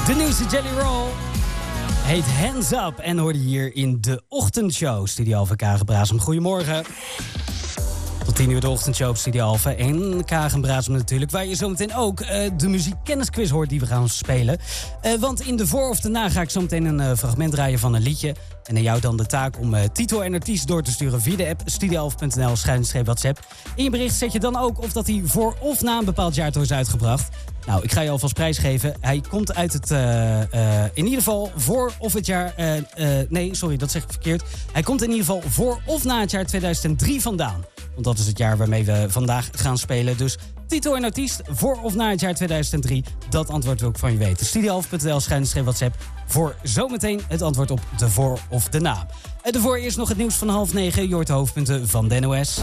De nieuwste Jelly Roll heet Hands Up en hoorde hier in de ochtendshow. Studio Alpha Kagenbraasem, goedemorgen. Tot 10 uur de ochtendshow op Studio Alpha en Kagenbraasem natuurlijk. Waar je zometeen ook de muziekkennisquiz hoort die we gaan spelen. Want in de voor of de na ga ik zometeen een fragment draaien van een liedje. En aan jou dan de taak om titel en artiest door te sturen via de app studioalpha.nl/WhatsApp. In je bericht zet je dan ook of dat hij voor of na een bepaald jaartal is uitgebracht. Nou, ik ga je alvast prijsgeven. Hij komt uit het, in ieder geval voor of het jaar... nee, sorry, dat zeg ik verkeerd. Hij komt in ieder geval voor of na het jaar 2003 vandaan. Want dat is het jaar waarmee we vandaag gaan spelen. Dus titel en artiest voor of na het jaar 2003. Dat antwoord wil ik van je weten. Studioalpha.nl/WhatsApp voor zometeen het antwoord op de voor of de na. Daarvoor eerst nog het nieuws van 8:30. Je hoort de hoofdpunten van de NOS.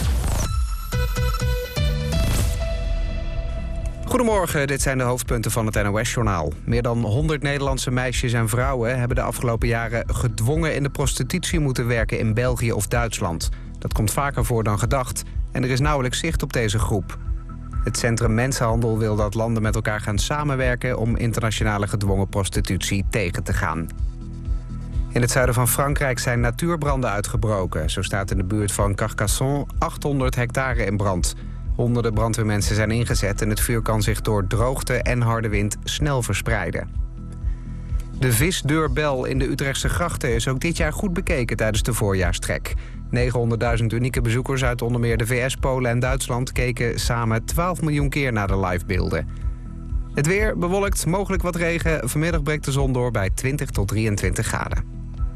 Goedemorgen, dit zijn de hoofdpunten van het NOS-journaal. Meer dan 100 Nederlandse meisjes en vrouwen hebben de afgelopen jaren gedwongen in de prostitutie moeten werken in België of Duitsland. Dat komt vaker voor dan gedacht en er is nauwelijks zicht op deze groep. Het Centrum Mensenhandel wil dat landen met elkaar gaan samenwerken om internationale gedwongen prostitutie tegen te gaan. In het zuiden van Frankrijk zijn natuurbranden uitgebroken. Zo staat in de buurt van Carcassonne 800 hectare in brand. Honderden brandweermensen zijn ingezet en het vuur kan zich door droogte en harde wind snel verspreiden. De visdeurbel in de Utrechtse grachten is ook dit jaar goed bekeken tijdens de voorjaarstrek. 900.000 unieke bezoekers uit onder meer de VS, Polen en Duitsland keken samen 12 miljoen keer naar de livebeelden. Het weer bewolkt, mogelijk wat regen. Vanmiddag breekt de zon door bij 20 tot 23 graden.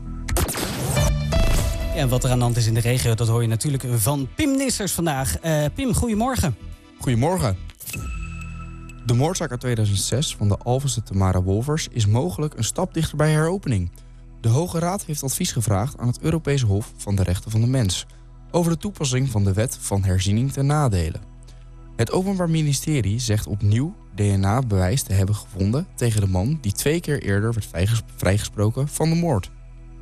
Ja, wat er aan de hand is in de regio, dat hoor je natuurlijk van Pim Nissers vandaag. Pim, goedemorgen. Goedemorgen. De moordzaak uit 2006 van de Alphense Tamara Wolvers is mogelijk een stap dichter bij heropening. De Hoge Raad heeft advies gevraagd aan het Europese Hof van de Rechten van de Mens over de toepassing van de wet van herziening ten nadele. Het Openbaar Ministerie zegt opnieuw DNA-bewijs te hebben gevonden tegen de man die 2 keer eerder werd vrijgesproken van de moord.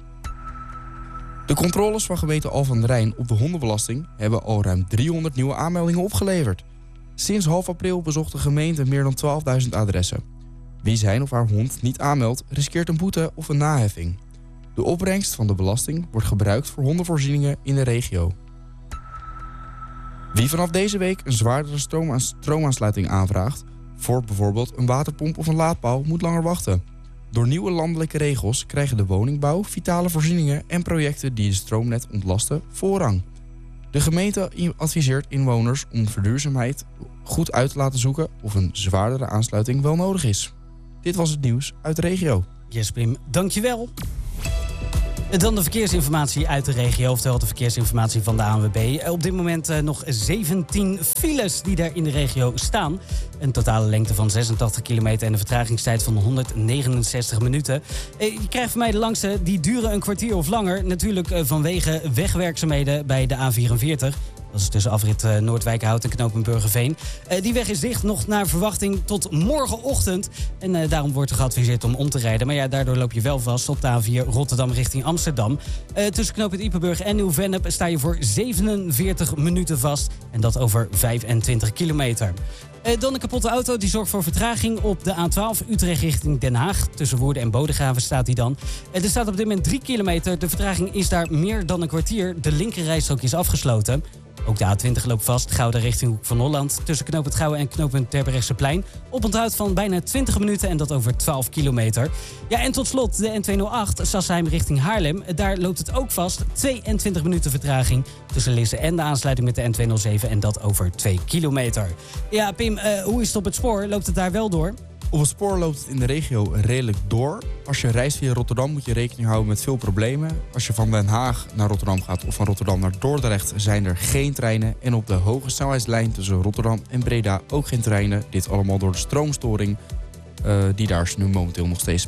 De controles van gemeente Alphen aan den Rijn op de hondenbelasting hebben al ruim 300 nieuwe aanmeldingen opgeleverd. Sinds half april bezocht de gemeente meer dan 12.000 adressen. Wie zijn of haar hond niet aanmeldt, riskeert een boete of een naheffing. De opbrengst van de belasting wordt gebruikt voor hondenvoorzieningen in de regio. Wie vanaf deze week een zwaardere stroomaansluiting aanvraagt, voor bijvoorbeeld een waterpomp of een laadpaal, moet langer wachten. Door nieuwe landelijke regels krijgen de woningbouw, vitale voorzieningen en projecten die het stroomnet ontlasten voorrang. De gemeente adviseert inwoners om verduurzaamheid goed uit te laten zoeken of een zwaardere aansluiting wel nodig is. Dit was het nieuws uit de regio. Yes, Pim, dankjewel. Dan de verkeersinformatie uit de regio, oftewel de verkeersinformatie van de ANWB. Op dit moment nog 17 files die daar in de regio staan. Een totale lengte van 86 kilometer en een vertragingstijd van 169 minuten. Je krijgt van mij de langste, die duren een kwartier of langer. Natuurlijk vanwege wegwerkzaamheden bij de A44. Dat is tussen afrit Noordwijkerhout en knooppunt Burgerveen. Die weg is dicht, nog naar verwachting tot morgenochtend. En daarom wordt er geadviseerd om te rijden. Maar ja, daardoor loop je wel vast op de A4 Rotterdam richting Amsterdam. Tussen knooppunt Ypenburg en Nieuw-Vennep sta je voor 47 minuten vast. En dat over 25 kilometer. Dan een kapotte auto, die zorgt voor vertraging op de A12 Utrecht richting Den Haag. Tussen Woerden en Bodegraven staat die dan. Er staat op dit moment 3 kilometer. De vertraging is daar meer dan een kwartier. De linkerrijstrook is afgesloten. Ook de A20 loopt vast, Gouda richting Hoek van Holland. Tussen knooppunt Gouwen en knooppunt Terbrechtseplein. Op onthoud van bijna 20 minuten en dat over 12 kilometer. Ja, en tot slot de N208 Sassheim richting Haarlem. Daar loopt het ook vast. 22 minuten vertraging tussen Lisse en de aansluiting met de N207. En dat over 2 kilometer. Ja, Pim, hoe is het op het spoor? Loopt het daar wel door? Op het spoor loopt het in de regio redelijk door. Als je reist via Rotterdam moet je rekening houden met veel problemen. Als je van Den Haag naar Rotterdam gaat of van Rotterdam naar Dordrecht zijn er geen treinen. En op de hoge snelheidslijn tussen Rotterdam en Breda ook geen treinen. Dit allemaal door de stroomstoring die daar nu momenteel nog steeds